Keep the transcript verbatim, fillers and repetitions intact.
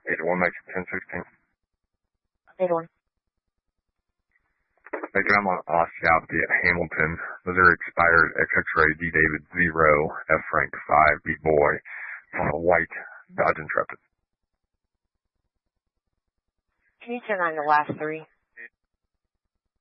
eight one makes it ten sixteen. eight one. Hey, I'm on Osteopathy at Hamilton. Those are expired X X-ray D David zero, F Frank five, Beat Boy, on a white Dodge Intrepid. Can you turn on the last three?